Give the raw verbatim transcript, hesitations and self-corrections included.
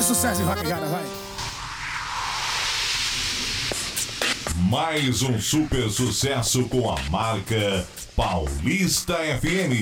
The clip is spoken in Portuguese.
sucesso em rockigada, vai. Mais um super sucesso com a marca Paulista F M.